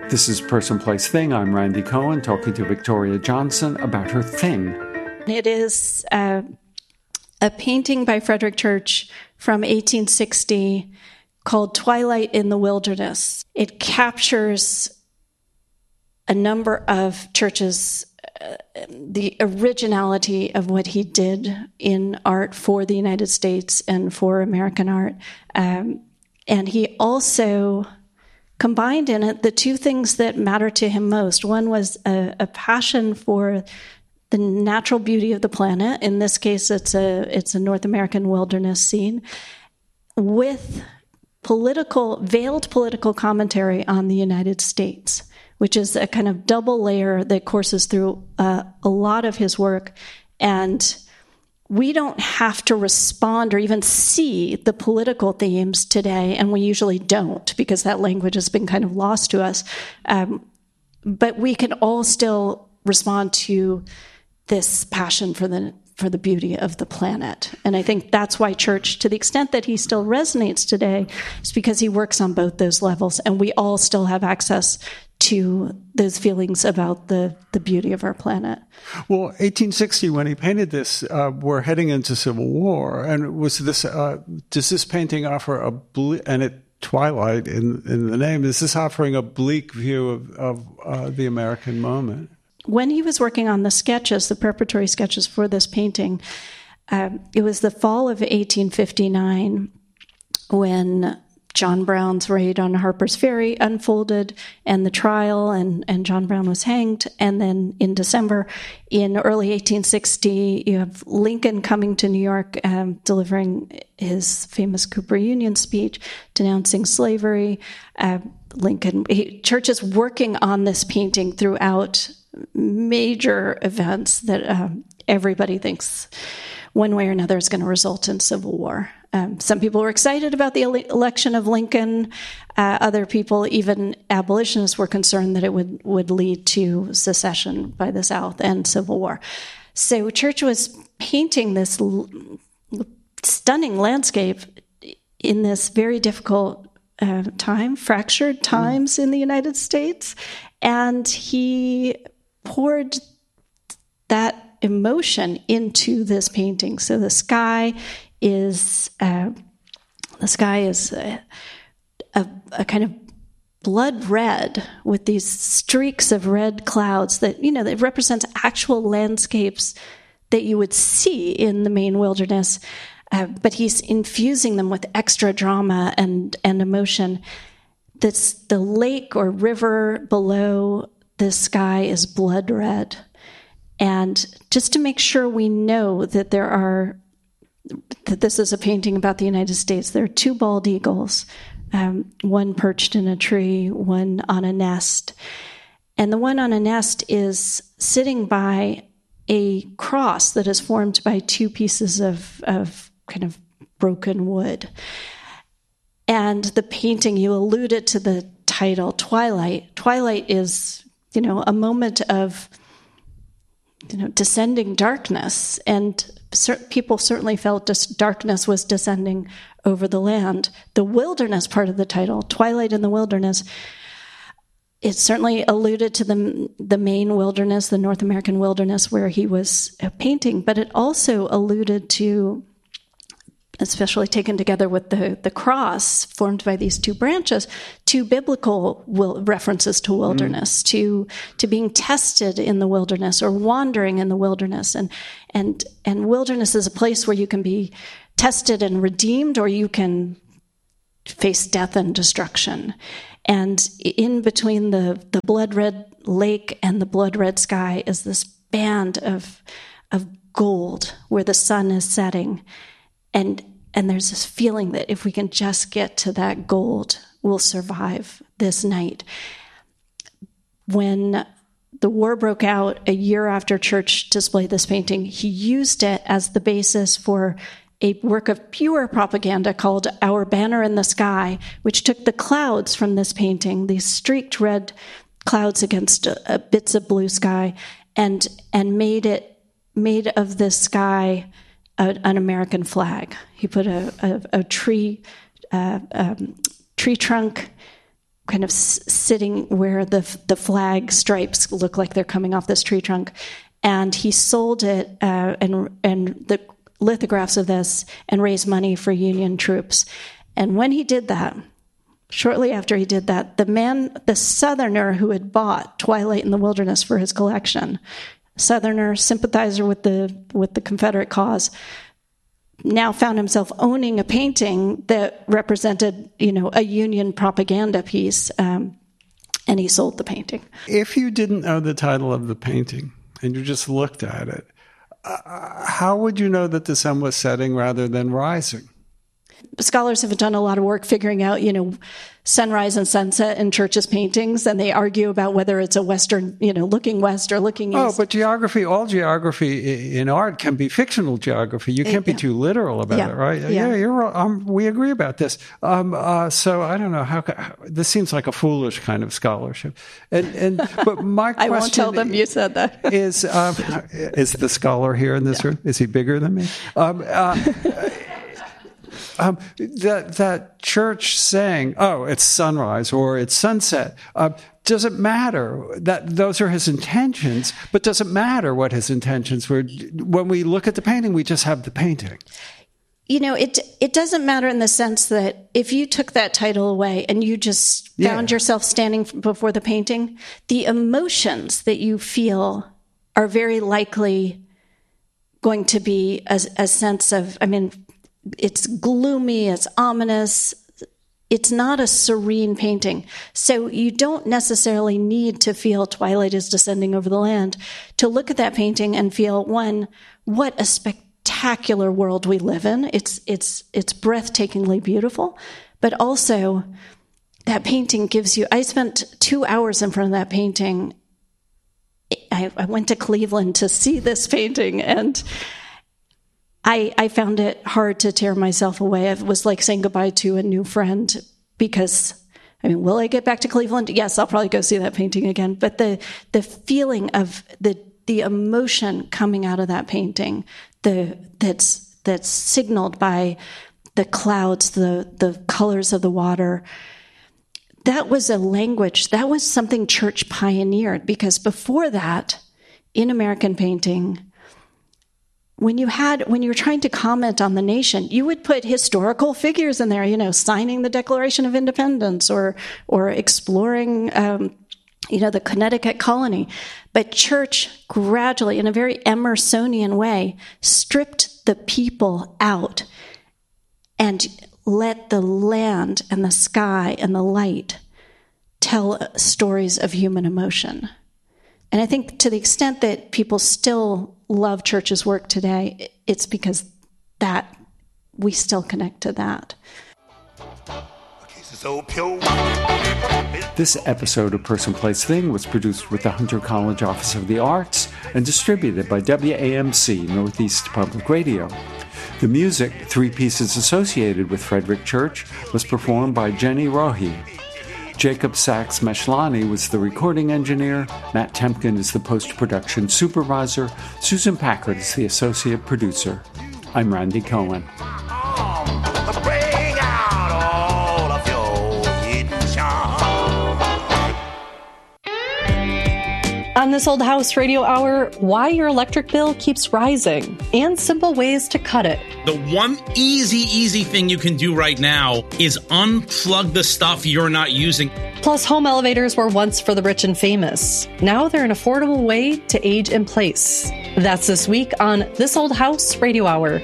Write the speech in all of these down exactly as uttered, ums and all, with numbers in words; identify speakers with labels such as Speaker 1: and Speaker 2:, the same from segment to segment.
Speaker 1: This is Person, Place, Thing. I'm Randy Cohen talking to Victoria Johnson about her thing.
Speaker 2: It is uh, a painting by Frederick Church from eighteen sixty called Twilight in the Wilderness. It captures a number of Church's, uh, the originality of what he did in art for the United States and for American art. Um, and he also combined in it the two things that matter to him most. One was a, a passion for the natural beauty of the planet. In this case, it's a it's a North American wilderness scene with political, veiled political commentary on the United States, which is a kind of double layer that courses through uh, a lot of his work. And we don't have to respond or even see the political themes today, and we usually don't because that language has been kind of lost to us. Um, but we can all still respond to this passion for the for the beauty of the planet. And I think that's why Church, to the extent that he still resonates today, is because he works on both those levels, and we all still have access to those feelings about the, the beauty of our planet.
Speaker 1: Well, eighteen sixty, when he painted this, uh, we're heading into Civil War. And was this, uh, does this painting offer a, ble- and it, Twilight in, in the name, is this offering a bleak view of, of uh, the American moment?
Speaker 2: When he was working on the sketches, the preparatory sketches for this painting, um, it was the fall of eighteen fifty-nine when John Brown's raid on Harper's Ferry unfolded and the trial, and, and John Brown was hanged. And then in December, in early eighteen sixty, you have Lincoln coming to New York, um, delivering his famous Cooper Union speech denouncing slavery. Uh, Lincoln, he, Church is working on this painting throughout major events that um, everybody thinks one way or another is going to result in civil war. Um, some people were excited about the ele- election of Lincoln. Uh, other people, even abolitionists, were concerned that it would, would lead to secession by the South and civil war. So Church was painting this l- stunning landscape in this very difficult uh, time, fractured times mm. in the United States. And he poured that emotion into this painting. So the sky is uh, the sky is a, a, a kind of blood red with these streaks of red clouds that, you know, that represents actual landscapes that you would see in the Maine wilderness. Uh, but he's infusing them with extra drama and, and emotion. This, the lake or river below the sky is blood red. And just to make sure we know that there are, that this is a painting about the United States, there are two bald eagles, um, one perched in a tree, one on a nest. And the one on a nest is sitting by a cross that is formed by two pieces of, of kind of broken wood. And the painting, you alluded to the title, Twilight. Twilight is, you know, a moment of, you know, descending darkness. And cer- people certainly felt dis- darkness was descending over the land. The wilderness part of the title, Twilight in the Wilderness, it certainly alluded to the, the Maine wilderness, the North American wilderness where he was painting, but it also alluded to, especially taken together with the, the cross formed by these two branches, to biblical will, references to wilderness, mm. to to being tested in the wilderness or wandering in the wilderness. And, and, and wilderness is a place where you can be tested and redeemed, or you can face death and destruction. And in between the, the blood-red lake and the blood-red sky is this band of, of gold where the sun is setting. And and there's this feeling that if we can just get to that gold, we'll survive this night. When the war broke out a year after Church displayed this painting, he used it as the basis for a work of pure propaganda called Our Banner in the Sky, which took the clouds from this painting, these streaked red clouds against uh, bits of blue sky, and and made it made of this sky a, an American flag. He put a, a, a tree uh, um, tree trunk kind of s- sitting where the the flag stripes look like they're coming off this tree trunk. And he sold it uh, and and the lithographs of this and raised money for Union troops. And when he did that, shortly after he did that, the man, the Southerner who had bought Twilight in the Wilderness for his collection, Southerner, sympathizer with the with the Confederate cause, now found himself owning a painting that represented, you know, a Union propaganda piece, um, and he sold the painting.
Speaker 1: If you didn't know the title of the painting and you just looked at it, uh, how would you know that the sun was setting rather than rising?
Speaker 2: Scholars have done a lot of work figuring out, you know, sunrise and sunset in Church's paintings, and they argue about whether it's a western, you know, looking west or looking east.
Speaker 1: Oh, but geography, all geography in art can be fictional geography. You can't be
Speaker 2: yeah.
Speaker 1: too literal about
Speaker 2: yeah.
Speaker 1: it, right?
Speaker 2: Yeah,
Speaker 1: yeah you're. Um, we agree about this. Um, uh, so I don't know how, how. This seems like a foolish kind of scholarship. And and but my question
Speaker 2: I won't tell them you said that.
Speaker 1: is um, is the scholar here in this yeah. room? Is he bigger than me? Um, uh, Um, that that Church saying, "Oh, it's sunrise" or "it's sunset," uh, doesn't matter. That those are his intentions, but doesn't matter what his intentions were. When we look at the painting, we just have the painting.
Speaker 2: You know, it it doesn't matter in the sense that if you took that title away and you just found yeah. yourself standing before the painting, the emotions that you feel are very likely going to be a, a sense of, I mean. It's gloomy, it's ominous, it's not a serene painting. So you don't necessarily need to feel twilight is descending over the land to look at that painting and feel, one, what a spectacular world we live in. It's it's it's breathtakingly beautiful, but also that painting gives you, I spent two hours in front of that painting. I, I went to Cleveland to see this painting, and I, I found it hard to tear myself away. It was like saying goodbye to a new friend because, I mean, will I get back to Cleveland? Yes, I'll probably go see that painting again. But the the feeling of the the emotion coming out of that painting, the that's that's signaled by the clouds, the the colors of the water, that was a language, that was something Church pioneered, because before that, in American painting, When you had, when you were trying to comment on the nation, you would put historical figures in there, you know, signing the Declaration of Independence or, or exploring, um, you know, the Connecticut colony. But Church gradually, in a very Emersonian way, stripped the people out and let the land and the sky and the light tell stories of human emotion. And I think to the extent that people still love Church's work today, it's because that we still connect to that.
Speaker 1: This episode of Person, Place, Thing was produced with the Hunter College Office of the Arts and distributed by W A M C, Northeast Public Radio. The music, three pieces associated with Frederick Church, was performed by Jenny Rohi. Jacob Sachs-Meshlani was the recording engineer. Matt Temkin is the post-production supervisor. Susan Packard is the associate producer. I'm Randy Cohen.
Speaker 3: Bring out all of your hidden charm.
Speaker 4: On This Old House Radio Hour, why your electric bill keeps rising and simple ways to cut it.
Speaker 5: The one easy, easy thing you can do right now is unplug the stuff you're not using.
Speaker 4: Plus, home elevators were once for the rich and famous. Now they're an affordable way to age in place. That's this week on This Old House Radio Hour.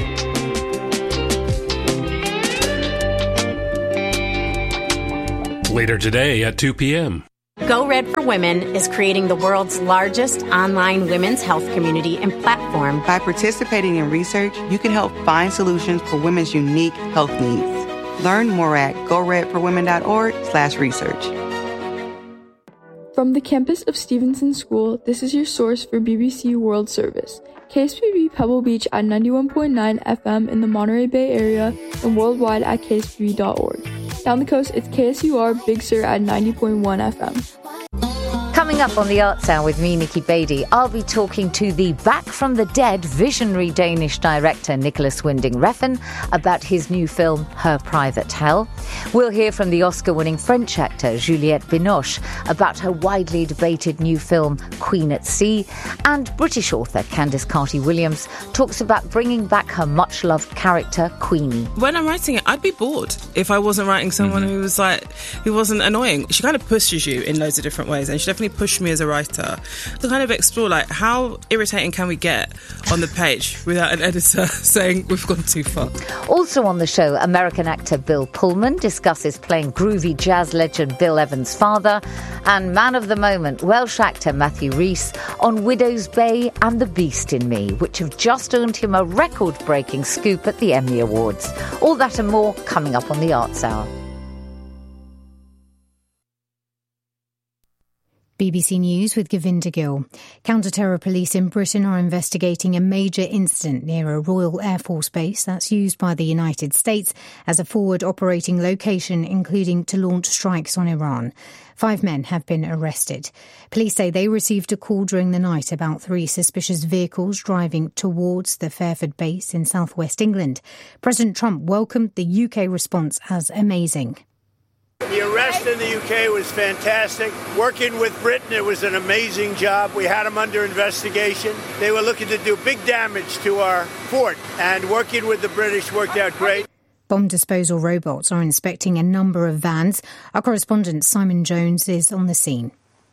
Speaker 6: Later today at two p.m.
Speaker 7: Go Red for Women is creating the world's largest online women's health community and platform.
Speaker 8: By participating in research, you can help find solutions for women's unique health needs. Learn more at go red for women dot org slash research.
Speaker 9: From the campus of Stevenson School, this is your source for B B C World Service. K S P B Pebble Beach at ninety-one point nine F M in the Monterey Bay area and worldwide at k s p b dot org. Down the coast, it's K S U R Big Sur at ninety point one F M.
Speaker 10: Coming up on the Arts Hour with me, Nikki Beattie, I'll be talking to the Back from the Dead visionary Danish director Nicholas Winding Refn about his new film, Her Private Hell. We'll hear from the Oscar-winning French actor Juliette Binoche about her widely debated new film, Queen at Sea. And British author Candice Carty-Williams talks about bringing back her much-loved character, Queenie.
Speaker 11: When I'm writing it, I'd be bored if I wasn't writing someone mm-hmm. who was like, who wasn't annoying. She kind of pushes you in loads of different ways, and she definitely pushed me as a writer to kind of explore, like, how irritating can we get on the page without an editor saying we've gone too far.
Speaker 10: Also on the show, American actor Bill Pullman discusses playing groovy jazz legend Bill Evans' father, and man of the moment, Welsh actor Matthew Rhys on Widow's Bay and The Beast in Me, which have just earned him a record-breaking scoop at the Emmy Awards. All that and more coming up on the Arts Hour.
Speaker 12: B B C News with Govinda Gill. Counter-terror police in Britain are investigating a major incident near a Royal Air Force base that's used by the United States as a forward operating location, including to launch strikes on Iran. Five men have been arrested. Police say they received a call during the night about three suspicious vehicles driving towards the Fairford base in southwest England. President Trump welcomed the U K response as amazing.
Speaker 13: The arrest in the U K was fantastic. Working with Britain, it was an amazing job. We had them under investigation. They were looking to do big damage to our fort, and working with the British worked out great.
Speaker 12: Bomb disposal robots are inspecting a number of vans. Our correspondent Simon Jones is on the scene.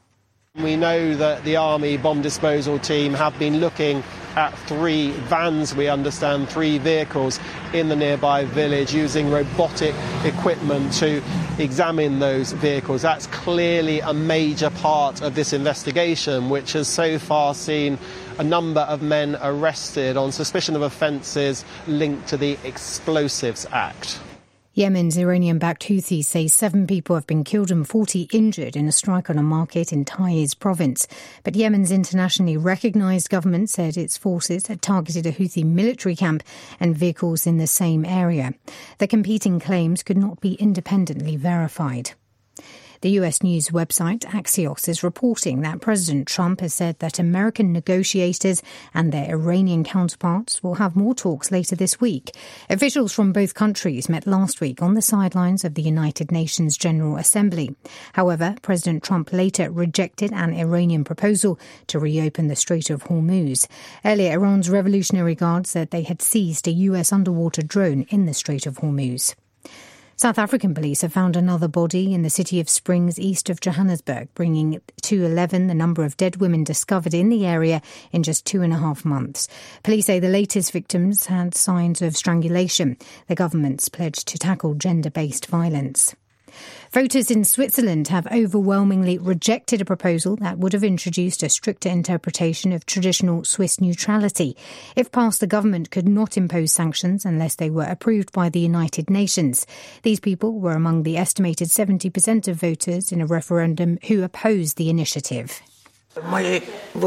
Speaker 14: We know that the Army bomb disposal team have been looking at three vans, we understand, three vehicles in the nearby village, using robotic equipment to examine those vehicles. That's clearly a major part of this investigation, which has so far seen a number of men arrested on suspicion of offences linked to the Explosives Act.
Speaker 12: Yemen's Iranian-backed Houthis say seven people have been killed and forty injured in a strike on a market in Taiz province. But Yemen's internationally recognised government said its forces had targeted a Houthi military camp and vehicles in the same area. The competing claims could not be independently verified. The U S news website Axios is reporting that President Trump has said that American negotiators and their Iranian counterparts will have more talks later this week. Officials from both countries met last week on the sidelines of the United Nations General Assembly. However, President Trump later rejected an Iranian proposal to reopen the Strait of Hormuz. Earlier, Iran's Revolutionary Guard said they had seized a U S underwater drone in the Strait of Hormuz. South African police have found another body in the city of Springs east of Johannesburg, bringing to eleven the number of dead women discovered in the area in just two and a half months. Police say the latest victims had signs of strangulation. The government's pledged to tackle gender-based violence. Voters in Switzerland have overwhelmingly rejected a proposal that would have introduced a stricter interpretation of traditional Swiss neutrality. If passed, the government could not impose sanctions unless they were approved by the United Nations. These people were among the estimated seventy percent of voters in a referendum who opposed the initiative.
Speaker 15: I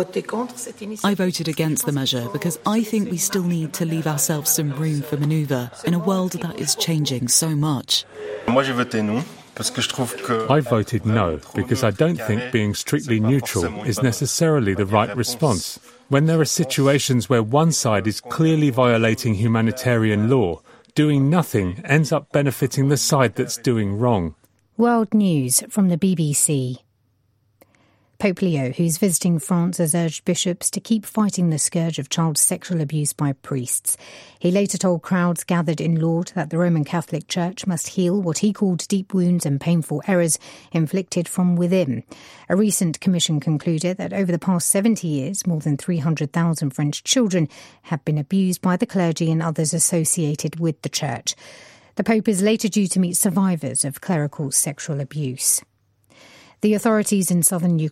Speaker 15: voted against the measure because I think we still need to leave ourselves some room for manoeuvre in a world that is changing so much.
Speaker 6: I voted no because I don't think being strictly neutral is necessarily the right response. When there are situations where one side is clearly violating humanitarian law, doing nothing ends up benefiting the side that's doing wrong.
Speaker 12: World News from the B B C. Pope Leo, who's visiting France, has urged bishops to keep fighting the scourge of child sexual abuse by priests. He later told crowds gathered in Lourdes that the Roman Catholic Church must heal what he called deep wounds and painful errors inflicted from within. A recent commission concluded that over the past seventy years, more than three hundred thousand French children have been abused by the clergy and others associated with the Church. The Pope is later due to meet survivors of clerical sexual abuse. The authorities in southern